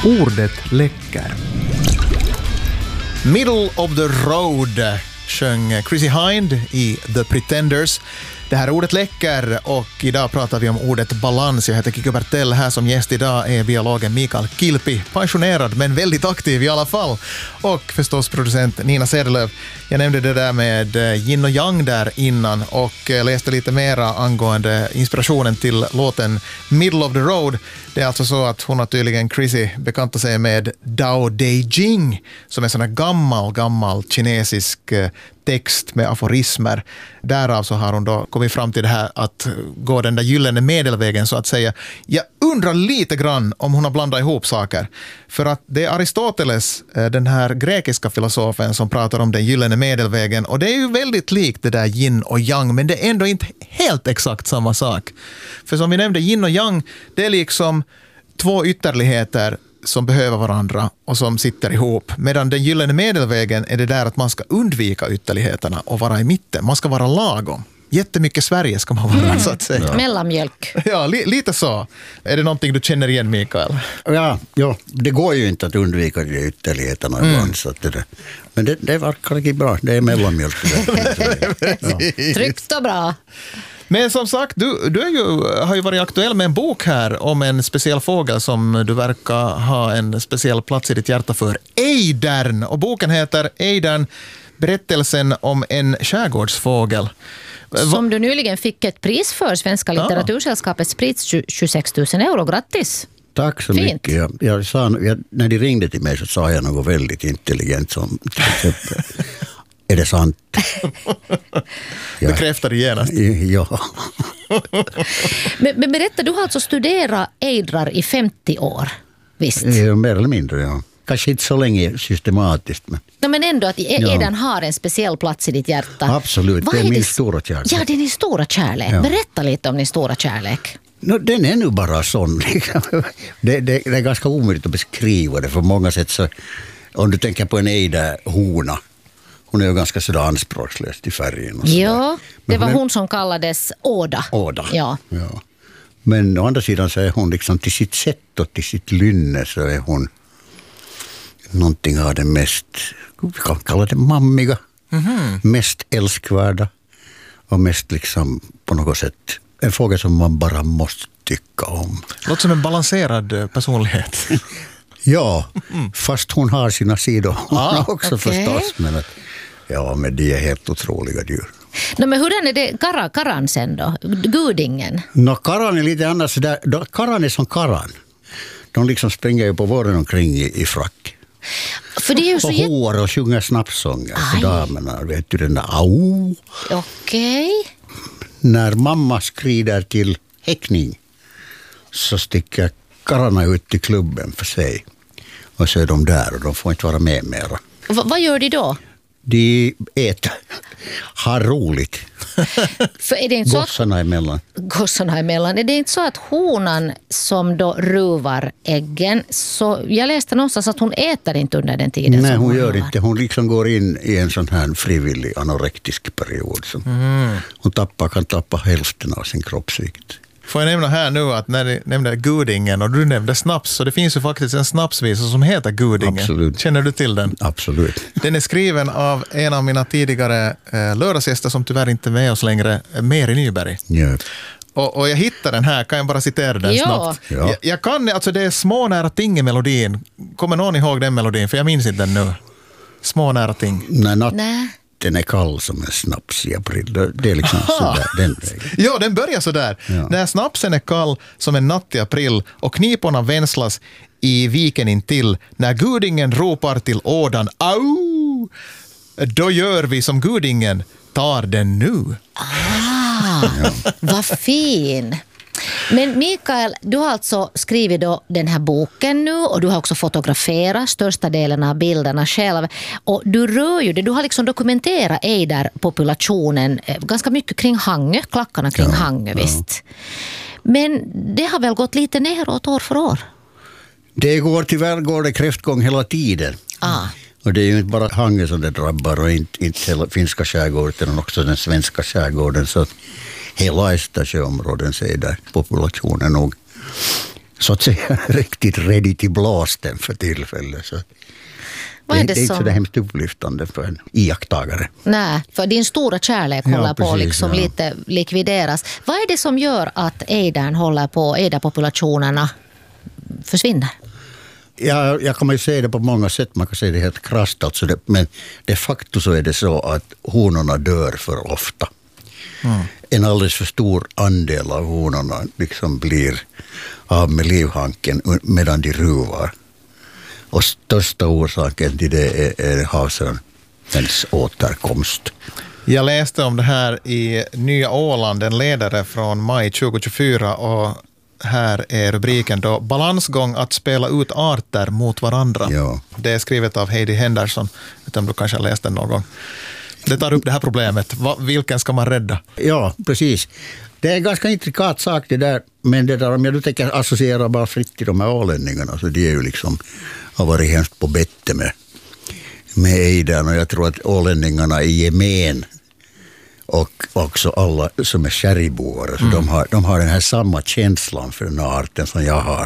Ordet läcker. Middle of the road sjöng Chrissy Hind i The Pretenders. Det här ordet läcker och idag pratar vi om ordet balans. Jag heter Kikko Bertell, här som gäst idag är biologen Mikael Kilpi, pensionerad men väldigt aktiv i alla fall. Och förstås producent Nina Sedelöv. Jag nämnde det där med yin och yang där innan och läste lite mera angående inspirationen till låten Middle of the Road. Det är alltså så att hon har tydligen Chrissy bekantat sig med Dao De Jing som är sån här gammal kinesisk text med aforismer. Därav så har hon då kommit fram till det här att gå den där gyllene medelvägen så att säga. Jag undrar lite grann om hon har blandat ihop saker. För att det är Aristoteles, den här grekiska filosofen som pratar om den gyllene medelvägen. Och det är ju väldigt likt det där yin och yang, men det är ändå inte helt exakt samma sak. För som vi nämnde, yin och yang, det är liksom två ytterligheter som behöver varandra och som sitter ihop. Medan den gyllene medelvägen är det där att man ska undvika ytterligheterna och vara i mitten. Man ska vara lagom. Jättemycket Sverige ska man vara, så att säga. Ja. Mellanmjölk. Ja, lite så. Är det någonting du känner igen, Mikael? Ja, det går ju inte att undvika de ytterligheterna ibland. Så att men det verkar inte bra. Det är mellanmjölk. Ja. Tryggt och bra. Men som sagt, du har ju varit aktuell med en bok här om en speciell fågel som du verkar ha en speciell plats i ditt hjärta för. Ejdern! Och boken heter Ejdern, berättelsen om en skärgårdsfågel. Som du nyligen fick ett pris för, Svenska litteratursällskapets pris, 26 000 euro. Grattis! Tack så mycket. Jag sa, när de ringde till mig så sa jag något väldigt intelligent som är det sant? Bekräftade genast. Ja. Men berätta, du har alltså studerat ejdrar i 50 år, visst? Mer eller mindre, ja. Kanske inte så länge systematiskt. Men ändå att ejdern har en speciell plats i ditt hjärta. Absolut, det är min stora kärlek. Ja, det är din stora kärlek. Ja. Berätta lite om din stora kärlek. Den är nu bara sån. Det är ganska omöjligt att beskriva det. För många sätt så, om du tänker på en ejderhona, hon är ju ganska sådär anspråkslös i färgen. Och ja, det var hon som kallades Åda. Ja. Men å andra sidan så är hon liksom till sitt sätt och till sitt lynne så är hon någonting av det mest, vi kan kalla det mammiga, mest älskvärda och mest liksom på något sätt en fråga som man bara måste tycka om. Låter som en balanserad personlighet. Ja, fast hon har sina sidor också förstås. Men de är helt otroliga djur. Men hur är det karan sen då? Gudingen? Karan är lite annars. Karan är som karan. De liksom springer ju på våren omkring i frack. För det är ju så hår och sjunger snappsånger för damerna. Vet du den där au? Okej. När mamma skrider till häckning så sticker kararna ut till klubben för sig. Och så är de där och de får inte vara med mera. Vad gör de då? De äter. Har roligt. För är det inte Gossarna emellan. Är det inte så att honan som då ruvar äggen, så jag läste någonstans att hon äter inte under den tiden? Nej, hon gör inte. Hon liksom går in i en sån här frivillig anorektisk period. Hon kan tappa hälften av sin kroppsvikt. Får jag nämna här nu att när du nämnde Gudingen och du nämnde snaps, så det finns ju faktiskt en snapsvisa som heter Gudingen. Absolut. Känner du till den? Absolut. Den är skriven av en av mina tidigare lördagsgäster som tyvärr inte är med oss längre, Meri Nyberg. Ja. Och jag hittade den här, kan jag bara citera den snabbt? Ja. Jag kan, alltså det är Små nära ting i melodin. Kommer någon ihåg den melodin? För jag minns inte den nu. Små nära ting. Nej. Den är kall som en snaps i april. Det är liksom sådär. Ja, den börjar sådär. Ja. När snapsen är kall som en natt i april och kniporna vänslas i viken intill. När Gudingen ropar till ådan, au! Då gör vi som Gudingen, tar den nu. Vad fin! Men Mikael, du har alltså skrivit då den här boken nu och du har också fotograferat största delen av bilderna själv. Och du rör ju det, du har liksom dokumenterat ejderpopulationen ganska mycket kring Hangö, klackarna kring Hangö, visst. Men det har väl gått lite neråt år för år? Tyvärr går det kräftgång hela tiden. Och det är ju inte bara Hangö som det drabbar och inte hela finska skärgården utan också den svenska skärgården, så hela Östersjöområden så är där populationen nog så att säga riktigt ready till blasten för tillfället. Så Vad är det är inte som... så det hemskt upplyftande för en iakttagare. Nej, för din stora kärlek håller på liksom lite likvideras. Vad är det som gör att ejderpopulationerna försvinner? Ja, jag kan ju säga det på många sätt. Man kan säga det helt krasst. Alltså men de facto så är det så att honorna dör för ofta. En alldeles för stor andel av honorna liksom blir av med livhanken medan de ruvar. Och största orsaken till det är havsörnens återkomst. Jag läste om det här i Nya Åland, en ledare från maj 2024, och här är rubriken då: balansgång att spela ut arter mot varandra. Ja. Det är skrivet av Heidi Henderson, utan du kanske har läst den någon gång. Det tar upp det här problemet. Vilken ska man rädda? Ja, precis. Det är en ganska intrikat sak det där, men det där, om jag nu tänker associera bara fritt till de här ålänningarna, så de är ju liksom, har varit hemskt på bette med ejdern, och jag tror att ålänningarna i gemen och också alla som är kärgboare, så de har den här samma känslan för den här arten som jag har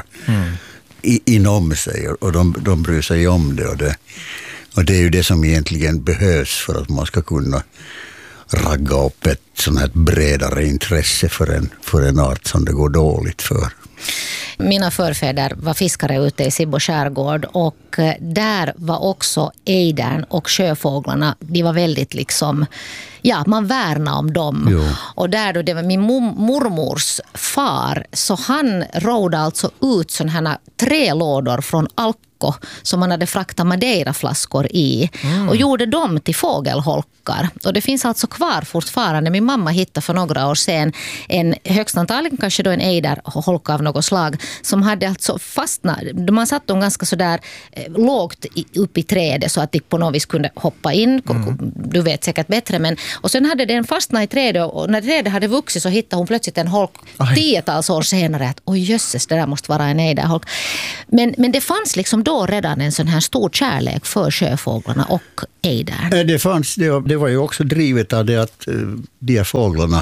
inom sig, och de bryr sig om det. Och det är ju det som egentligen behövs för att man ska kunna ragga upp ett sånt här bredare intresse för en art som det går dåligt för. Mina förfäder var fiskare ute i Sibbo skärgård, och där var också ejdern och sjöfåglarna, de var väldigt liksom, ja, man värnar om dem. Jo. Och där då, det var min mormors far, så han rådde alltså ut sådana här 3 lådor från Alko som man hade fraktat Madeira-flaskor i, och gjorde dem till fågelholkar. Och det finns alltså kvar fortfarande. Min mamma hittade för några år sedan en, högst antagligen kanske då en ejderholka av något slag, som hade alltså fastnat. Man satt dem ganska sådär lågt upp i trädet så att de på något vis kunde hoppa in. Du vet säkert bättre. Men, och sen hade den fastnat i trädet, och när trädet hade vuxit så hittade hon plötsligt en holk 10-tals år senare. Att oj jösses, det där måste vara en ejderholk. Men det fanns liksom då redan en sån här stor kärlek för sjöfåglarna och ejdern. Det fanns, det var ju också drivet av det att de här fåglarna,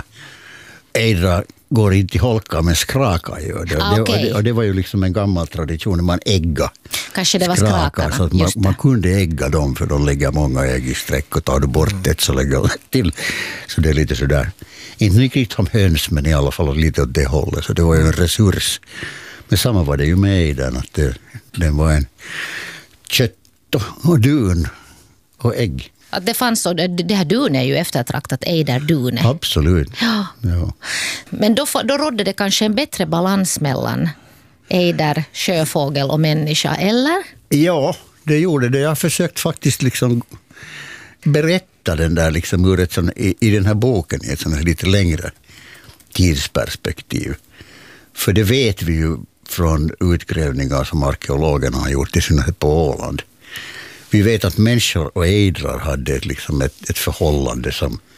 ejdrar går inte i holkar men skrakar gör det. Okay. Och det var ju liksom en gammal tradition, man ägga. Kanske det var skrakarna. Så att man kunde ägga dem, för de lägger många ägg i sträck, och tar du bort ett så lägger de till. Så det är lite sådär, inte riktigt som höns, men i alla fall lite åt det hållet. Så det var ju en resurs. Men samma var det ju med ejdern, att den var en kött och dun och ägg. Att det fanns, och det här dun är ju eftertraktat, ejderdune. Absolut. Ja. Ja. Men då rådde det kanske en bättre balans mellan ejder, sjöfågel och människa, eller? Ja, det gjorde det. Jag har försökt faktiskt liksom berätta den där liksom ur ett sån, i den här boken i ett sån här lite längre tidsperspektiv. För det vet vi ju från utgrävningar som arkeologerna har gjort, i synnerhet på Åland. Vi vet att människor och ejdrar hade liksom ett förhållande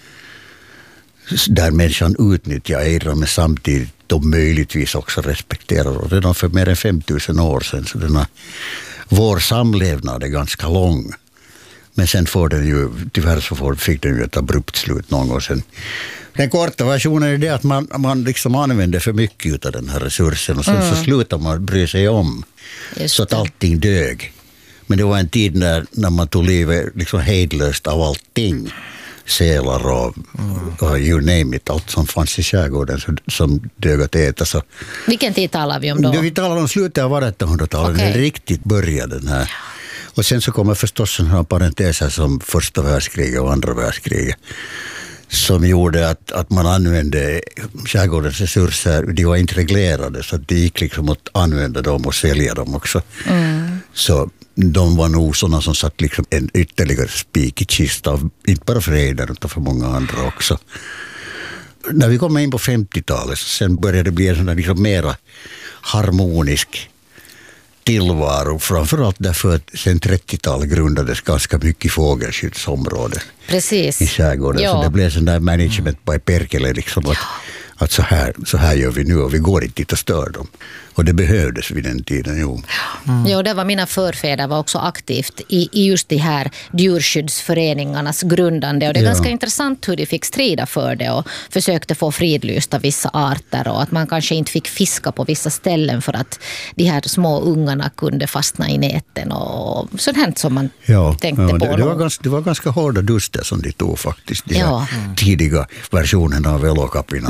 där människan utnyttjar ejdrar, men samtidigt de möjligtvis också respekterar. Och redan för mer än 5000 år sedan, så vår samlevnad är ganska lång. Men sen får den ju, tyvärr så fick den ju ett abrupt slut någon gång sen. Den korta versionen är det att man liksom använder för mycket av den här resursen, och sen så slutar man bry sig om. Så att allting dög. Men det var en tid när man tog livet liksom hejdlöst av allting. Sälar och you name it, allt som fanns i skärgården som dög att äta. Så. Vilken tid talar vi om då? Vi talar om slutet av 1800-talet, Okay. det riktigt började den här. Och sen så kommer förstås en parenteser som första världskriget och andra världskriget, som gjorde att man använde skärgårdens resurser. De var inte reglerade, så det gick liksom att använda dem och sälja dem också. Så de var nog sådana som satt liksom en ytterligare spik i kista, inte bara för ejdern utan för många andra också. När vi kom in på 50-talet, sen började det bli en sån liksom mera harmonisk tillvaro, framförallt därför att sen 30-talet grundades ganska mycket fågelskyddsområden. Precis. I skärgården. Ja. Så det blev sån där management by perkele liksom, att så här gör vi nu, och vi går inte dit och stör dem. Och det behövdes vid den tiden, jo. Ja, det var mina förfäder var också aktivt i just de här djurskyddsföreningarnas grundande. Och det är ganska intressant hur de fick strida för det och försökte få fridlysta vissa arter och att man kanske inte fick fiska på vissa ställen för att de här små ungarna kunde fastna i näten och sånt här som man tänkte på. Det var ganska hårda duster som de tog faktiskt, de här tidiga versionerna av Elokapina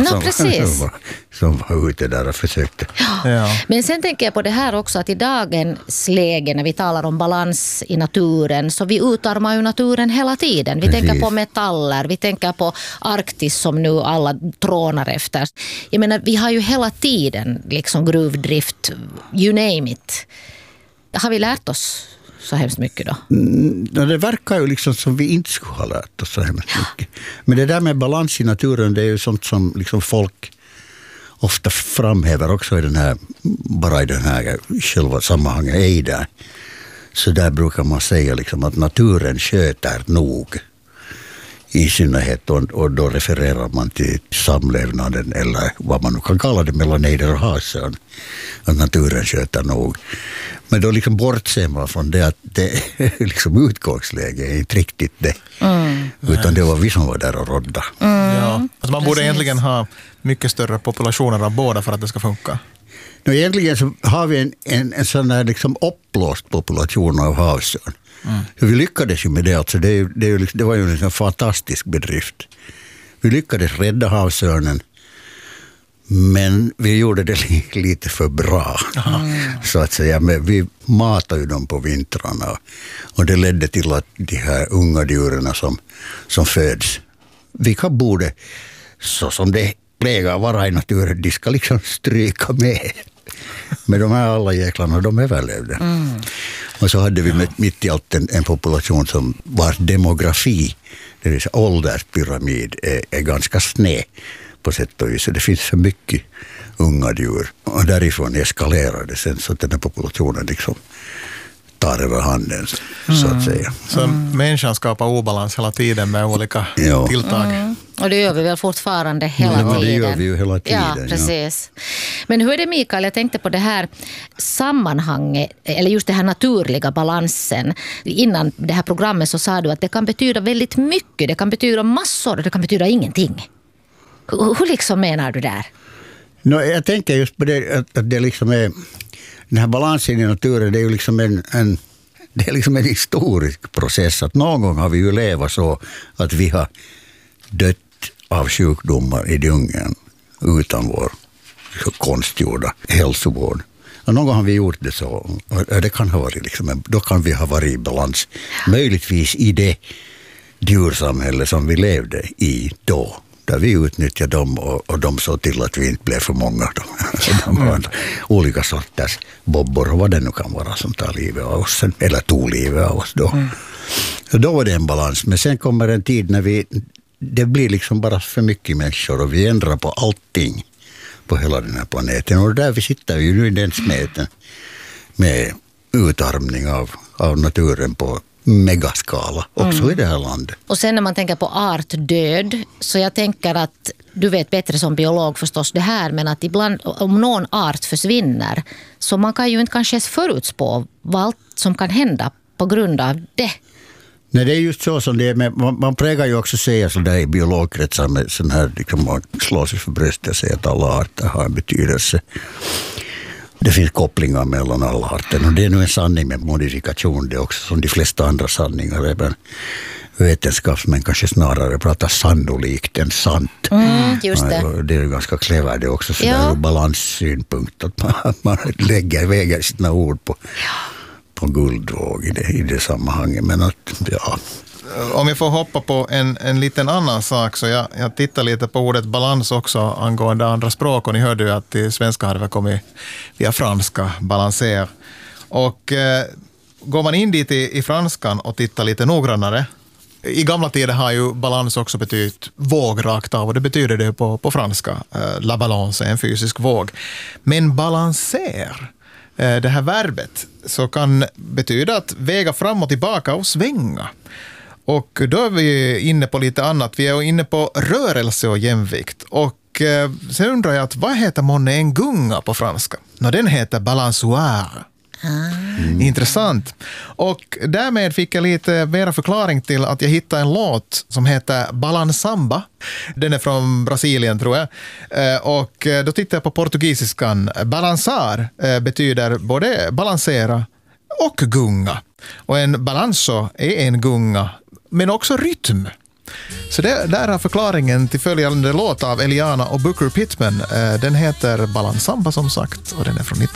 som var ute där och försökte. Ja. Men sen tänker jag på det här också att i dagens läge när vi talar om balans i naturen så vi utarmar ju naturen hela tiden. Vi tänker på metaller, vi tänker på Arktis som nu alla trånar efter. Jag menar, vi har ju hela tiden liksom gruvdrift, you name it. Har vi lärt oss så hemskt mycket då? Det verkar ju liksom som vi inte skulle ha lärt oss så hemskt mycket. Men det där med balans i naturen, det är ju sånt som liksom folk ofta framhäver också i den här, bara i den här själva sammanhanget är där. Så där brukar man säga liksom att naturen sköter nog i synnerhet och då refererar man till samlevnaden eller vad man nu kan kalla det mellan ejder och hasön. Att naturen sköter nog. Men då liksom bortser man från det att det liksom utgångsläge är inte riktigt det. Utan det var vi som var där och rodda. Ja. Alltså man borde egentligen ha mycket större populationer av båda för att det ska funka. Egentligen så har vi en sån här liksom uppblåst population av havsörn. Vi lyckades ju med det. Alltså det var ju en fantastisk bedrift. Vi lyckades rädda havsörnen, men vi gjorde det lite för bra. Så att säga. Men vi matade ju dem på vintrarna och det ledde till att de här unga djuren som föds, vilka borde, så som det plägar vara i naturen, de ska liksom stryka med. Men de här alla jäklarna, de överlevde. Och så hade vi mitt i allt en population som var demografi, det vill säga ålderspyramid, är ganska sned på sätt och vis. Så det finns för mycket unga djur. Och därifrån eskalerade sen så att den här populationen liksom tar över handen, så att säga. Så människan skapar obalans hela tiden med olika tilltag. Och det gör vi väl fortfarande hela tiden. Det gör vi ju hela tiden. Ja, precis. Men hur är det, Mikael? Jag tänkte på det här sammanhanget, eller just det här naturliga balansen. Innan det här programmet så sa du att det kan betyda väldigt mycket. Det kan betyda massor och det kan betyda ingenting. Hur liksom menar du där? Jag tänker just på det att det liksom är den här balansen i naturen, det är ju liksom det är liksom en historisk process. Att någon gång har vi ju levat så att vi har dött av sjukdomar i djungeln utan vår konstgjorda hälsovård. Och någon gång har vi gjort det så. Och det kan ha varit liksom, då kan vi ha varit i balans. Möjligtvis i det djursamhälle som vi levde i då. Där vi utnyttjade dem och de såg till att vi inte blev för många. De var olika sorters bobbor och vad det nu kan vara som tar livet av oss. Eller tog livet av oss då. Så då var det en balans. Men sen kommer en tid när det blir liksom bara för mycket människor och vi ändrar på allting på hela den här planeten. Och där vi sitter ju nu i den smeten med utarmning av naturen på megaskala också i det här landet. Och sen när man tänker på artdöd, så jag tänker att du vet bättre som biolog förstås det här, men att ibland om någon art försvinner så man kan ju inte kanske förutspå vad allt som kan hända på grund av det. Nej, det är just så som det är. Men man prägar ju också säga så där i biologkretsar med sån här, liksom man slår sig för bröstet och säger att alla arter har en betydelse. Det finns kopplingar mellan alla arter och det är nu en sanning med modifikation. Det är också som de flesta andra sanningar. Även vetenskapsmän kanske snarare pratar sannolikt än sant. Just det. Det är ju ganska clever det också, så det är ju balanssynpunkt att man väger sina ord på guldvåg i det sammanhanget. Men att, Om jag får hoppa på en liten annan sak, så jag tittar lite på ordet balans också angående andra språk, och ni hörde ju att i svenska hade vi kommit via franska, balanser. Och går man in dit i franskan och tittar lite noggrannare, i gamla tider har ju balans också betytt våg rakt av, och det betyder det på franska. La balance är en fysisk våg. Men balanser, det här verbet, så kan betyda att väga fram och tillbaka och svänga. Och då är vi inne på lite annat. Vi är inne på rörelse och jämvikt. Och Och sen undrar jag att vad heter månne en gunga på franska? Den heter balançoire. Intressant. Och därmed fick jag lite mera förklaring till att jag hittade en låt som heter Balansamba. Den är från Brasilien tror jag. Och då tittade jag på portugisiskan. Balançar betyder både balansera och gunga. Och en balanço är en gunga, men också rytm. Så där har förklaringen till följande låt av Eliana och Booker Pittman. Den heter Balansamba som sagt och den är från